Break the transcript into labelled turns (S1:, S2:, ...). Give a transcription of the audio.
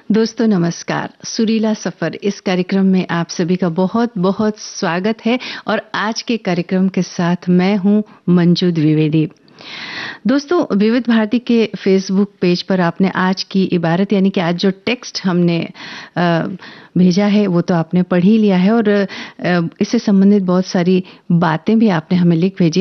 S1: दोस्तों नमस्कार। सुरीला सफर इस कार्यक्रम में आप सभी का बहुत बहुत स्वागत है और आज के कार्यक्रम के साथ मैं हूं मंजू द्विवेदी। दोस्तों, विविध भारती के फेसबुक पेज पर आपने आज की इबारत यानी कि आज जो टेक्स्ट हमने भेजा है वो तो आपने पढ़ ही लिया है और इससे संबंधित बहुत सारी बातें भी आपने हमें लिख भेजी।